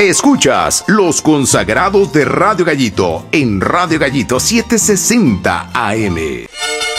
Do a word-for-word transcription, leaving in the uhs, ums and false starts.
Escuchas Los Consagrados de Radio Gallito en Radio Gallito setecientos sesenta A M.